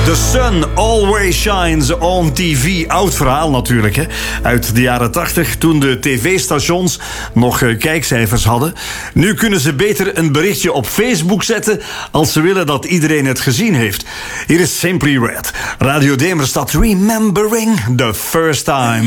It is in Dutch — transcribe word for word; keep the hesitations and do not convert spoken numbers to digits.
The sun always shines on T V. Oud verhaal natuurlijk, hè? Uit de jaren tachtig, toen de tv-stations nog uh, kijkcijfers hadden. Nu kunnen ze beter een berichtje op Facebook zetten als ze willen dat iedereen het gezien heeft. Hier is Simply Red. Radio Demerstad, remembering the first time.